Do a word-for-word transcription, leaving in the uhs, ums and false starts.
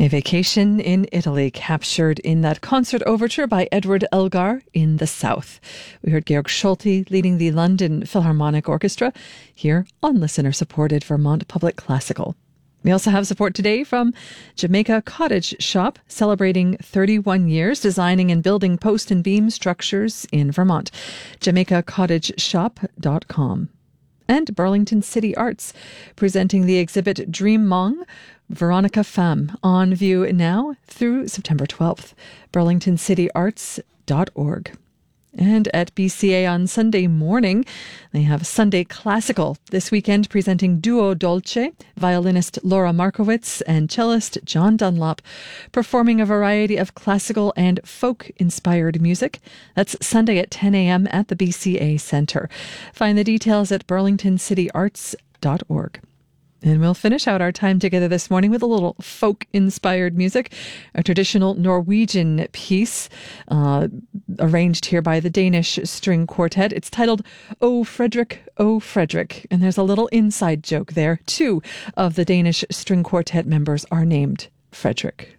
A vacation in Italy, captured in that concert overture by Edward Elgar in the South. We heard Georg Solti leading the London Philharmonic Orchestra here on listener-supported Vermont Public Classical. We also have support today from Jamaica Cottage Shop, celebrating thirty-one years designing and building post and beam structures in Vermont. jamaica cottage shop dot com. And Burlington City Arts, presenting the exhibit Dream Mong, Veronica Pham, on view now through September twelfth. burlington city arts dot org. And at B C A on Sunday morning, they have Sunday Classical this weekend, presenting Duo Dolce, violinist Laura Markowitz and cellist John Dunlop, performing a variety of classical and folk-inspired music. That's Sunday at ten a.m. at the B C A Center. Find the details at burlington city arts dot org. And we'll finish out our time together this morning with a little folk-inspired music, a traditional Norwegian piece uh, arranged here by the Danish String Quartet. It's titled O Frederick, O Frederick, and there's a little inside joke there. Two of the Danish String Quartet members are named Frederick.